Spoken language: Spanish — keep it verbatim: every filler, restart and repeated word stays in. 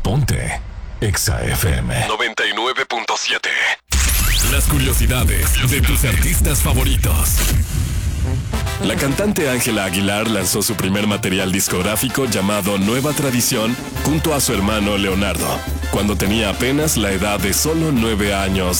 Ponte Exa F M noventa y nueve punto siete. Las curiosidades de tus artistas favoritos. La cantante Ángela Aguilar lanzó su primer material discográfico llamado Nueva Tradición junto a su hermano Leonardo, cuando tenía apenas la edad de solo nueve años